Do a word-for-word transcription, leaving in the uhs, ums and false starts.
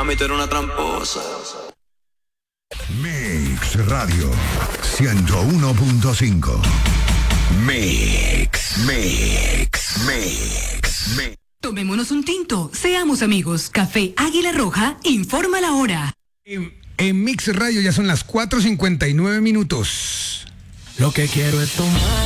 Mami, tú eres una tramposa. Mix Radio ciento uno punto cinco. Mix, Mix, Mix, Mix. Tomémonos un tinto, seamos amigos. Café Águila Roja informa la hora. En, en Mix Radio ya son las cuatro cincuenta y nueve minutos. Lo que quiero es tomar.